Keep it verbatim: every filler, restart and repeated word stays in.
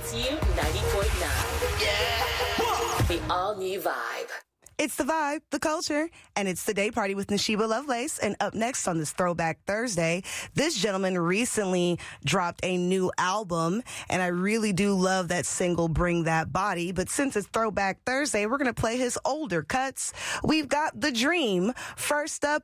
Hits You ninety point nine. Yeah! The all-new vibe. It's the vibe, the culture, and it's the day party with Nashiba Lovelace. And up next on this Throwback Thursday, this gentleman recently dropped a new album, and I really do love that single, Bring That Body. But since it's Throwback Thursday, we're going to play his older cuts. We've got The Dream. First up,